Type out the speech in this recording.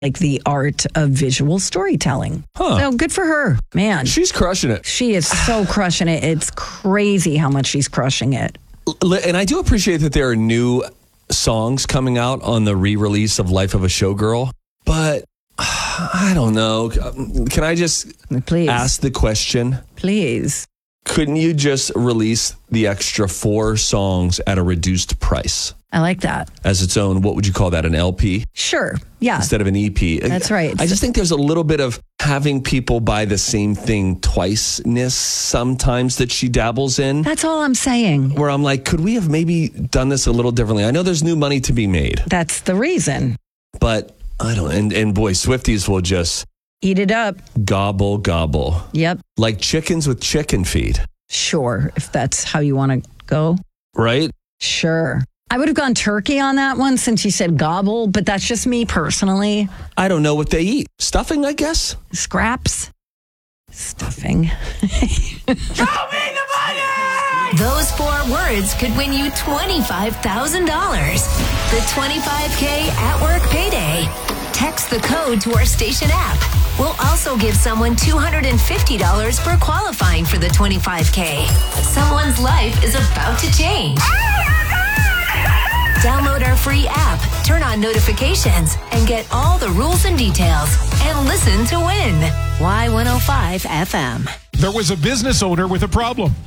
like the art of visual storytelling. Huh. So good for her, man. She's crushing it. She is so crushing it. It's crazy how much she's crushing it. And I do appreciate that there are new songs coming out on the re-release of Life of a Showgirl, but I don't know. Can I just Please. ask the question? Please. Couldn't you just release the extra 4 songs at a reduced price? I like that. As its own, what would you call that, an LP? Sure. Yeah. Instead of an EP. That's right. I just think there's a little bit of having people buy the same thing twice-ness sometimes that she dabbles in. That's all I'm saying. Where I'm like, could we have maybe done this a little differently? I know there's new money to be made. That's the reason. But I don't, and boy, Swifties will just eat it up. Gobble, gobble. Yep. Like chickens with chicken feed. Sure, if that's how you want to go. Right? Sure. I would have gone turkey on that one since you said gobble, but that's just me personally. I don't know what they eat. Stuffing, I guess? Scraps? Stuffing. Show me the money! Those 4 words could win you $25,000. The 25K at work payday. Text the code to our station app. We'll also give someone $250 for qualifying for the 25K. Someone's life is about to change. Download our free app, turn on notifications, and get all the rules and details. And listen to win. Y105 FM. There was a business owner with a problem.